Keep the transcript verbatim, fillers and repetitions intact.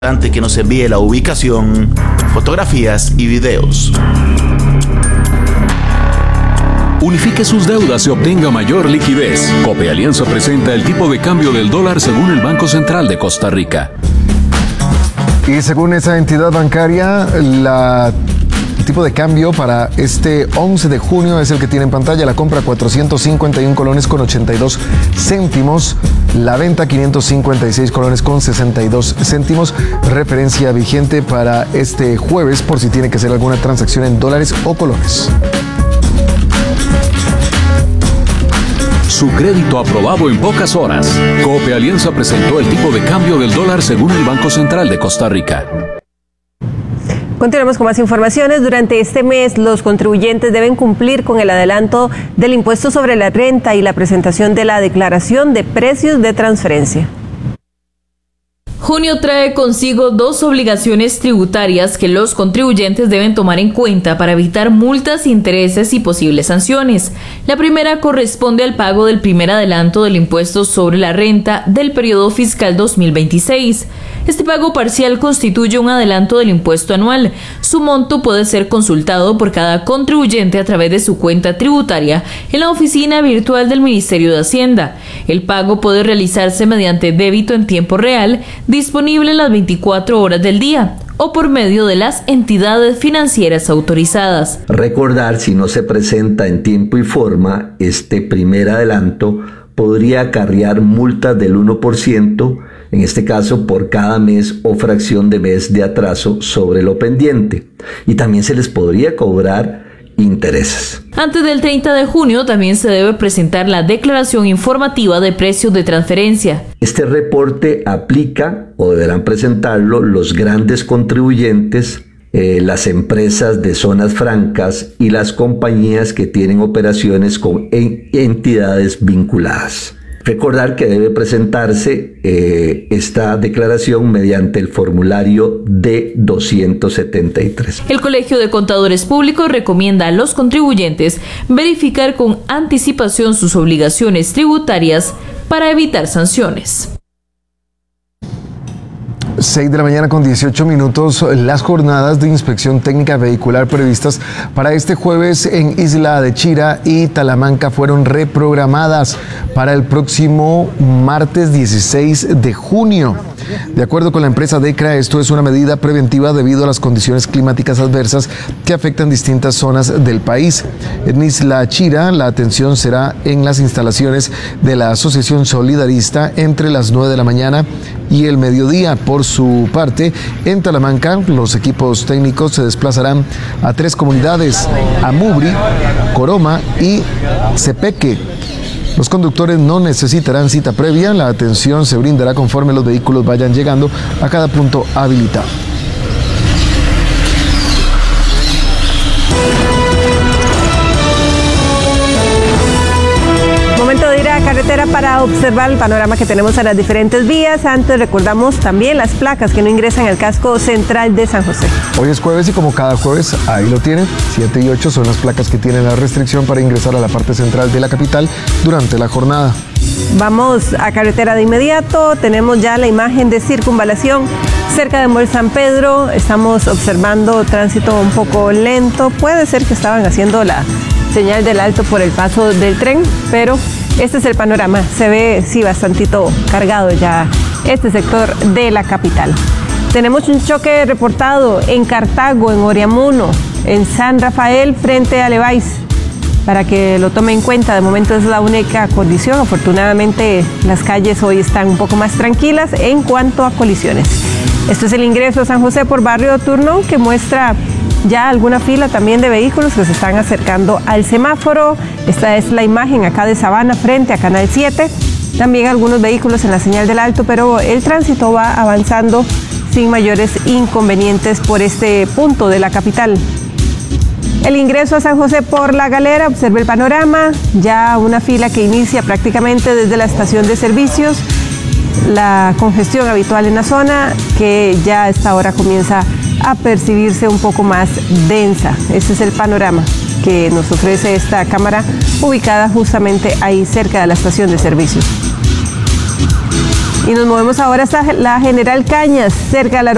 Antes que nos envíe la ubicación, fotografías y videos. Unifique sus deudas y obtenga mayor liquidez. Cope Alianza presenta el tipo de cambio del dólar según el Banco Central de Costa Rica. Y según esa entidad bancaria, la el tipo de cambio para este once de junio es el que tiene en pantalla. La compra cuatrocientos cincuenta y un colones con ochenta y dos céntimos. La venta quinientos cincuenta y seis colones con sesenta y dos céntimos. Referencia vigente para este jueves por si tiene que hacer alguna transacción en dólares o colones. Su crédito aprobado en pocas horas. Cope Alianza presentó el tipo de cambio del dólar según el Banco Central de Costa Rica. Continuamos con más informaciones. Durante este mes, los contribuyentes deben cumplir con el adelanto del impuesto sobre la renta y la presentación de la declaración de precios de transferencia. Junio trae consigo dos obligaciones tributarias que los contribuyentes deben tomar en cuenta para evitar multas, intereses y posibles sanciones. La primera corresponde al pago del primer adelanto del impuesto sobre la renta del periodo fiscal dos mil veintiséis. Este pago parcial constituye un adelanto del impuesto anual. Su monto puede ser consultado por cada contribuyente a través de su cuenta tributaria en la oficina virtual del Ministerio de Hacienda. El pago puede realizarse mediante débito en tiempo real, disponible en las veinticuatro horas del día, o por medio de las entidades financieras autorizadas. Recordar, si no se presenta en tiempo y forma, este primer adelanto podría acarrear multas del uno por ciento, en este caso por cada mes o fracción de mes de atraso sobre lo pendiente, y también se les podría cobrar intereses. Antes del treinta de junio también se debe presentar la declaración informativa de precios de transferencia. Este reporte aplica o deberán presentarlo los grandes contribuyentes, eh, las empresas de zonas francas y las compañías que tienen operaciones con en, entidades vinculadas. Recordar que debe presentarse eh, esta declaración mediante el formulario D doscientos setenta y tres. El Colegio de Contadores Públicos recomienda a los contribuyentes verificar con anticipación sus obligaciones tributarias para evitar sanciones. seis de la mañana con dieciocho minutos, las jornadas de inspección técnica vehicular previstas para este jueves en Isla de Chira y Talamanca fueron reprogramadas para el próximo martes dieciséis de junio. De acuerdo con la empresa DECRA, esto es una medida preventiva debido a las condiciones climáticas adversas que afectan distintas zonas del país. En Isla Chira, la atención será en las instalaciones de la Asociación Solidarista entre las nueve de la mañana y el mediodía. Por su parte, en Talamanca, los equipos técnicos se desplazarán a tres comunidades: Amubri, Coroma y Cepeque. Los conductores no necesitarán cita previa. La atención se brindará conforme los vehículos vayan llegando a cada punto habilitado. Momento de ir a carretera para observar el panorama que tenemos a las diferentes vías. Antes recordamos también las placas que no ingresan al casco central de San José. Hoy es jueves y como cada jueves, ahí lo tienen, siete y ocho son las placas que tienen la restricción para ingresar a la parte central de la capital durante la jornada. Vamos a carretera de inmediato, tenemos ya la imagen de circunvalación cerca de Mall San Pedro. Estamos observando tránsito un poco lento, puede ser que estaban haciendo la señal del alto por el paso del tren, pero este es el panorama. Se ve, sí, bastantito cargado ya este sector de la capital. Tenemos un choque reportado en Cartago, en Oriamuno, en San Rafael, frente a Levi's, para que lo tome en cuenta. De momento es la única colisión. Afortunadamente las calles hoy están un poco más tranquilas en cuanto a colisiones. Este es el ingreso a San José por Barrio Turnón, que muestra ya alguna fila también de vehículos que se están acercando al semáforo. Esta es la imagen acá de Sabana frente a Canal siete. También algunos vehículos en la señal del alto, pero el tránsito va avanzando sin mayores inconvenientes por este punto de la capital. El ingreso a San José por La Galera, observe el panorama, ya una fila que inicia prácticamente desde la estación de servicios, la congestión habitual en la zona que ya a esta hora comienza a percibirse un poco más densa. Ese es el panorama que nos ofrece esta cámara ubicada justamente ahí cerca de la estación de servicios. Y nos movemos ahora hasta la General Cañas, cerca de la